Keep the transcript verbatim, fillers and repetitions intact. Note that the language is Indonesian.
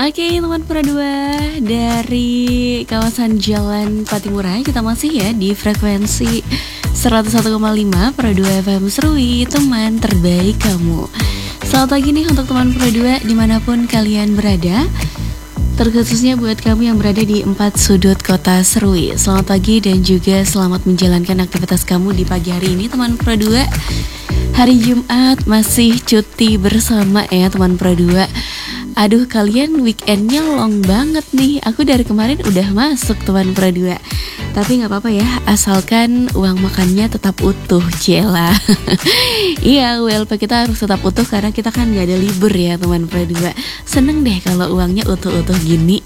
Oke teman Pro dua, dari kawasan Jalan Patimura kita masih ya di frekuensi seratus satu koma lima Pro dua F M Serui, teman terbaik kamu. Selamat pagi nih untuk teman Pro dua dimanapun kalian berada, terkhususnya buat kamu yang berada di empat sudut kota Serui. Selamat pagi dan juga selamat menjalankan aktivitas kamu di pagi hari ini teman Pro dua. Hari Jumat masih cuti bersama ya teman Pro dua. Aduh, kalian weekendnya long banget nih. Aku dari kemarin udah masuk teman Pro dua. Tapi gak apa-apa ya, asalkan uang makannya tetap utuh, Cela. Iya, U L P kita harus tetap utuh karena kita kan gak ada libur ya teman Pro dua. Seneng deh kalau uangnya utuh-utuh gini.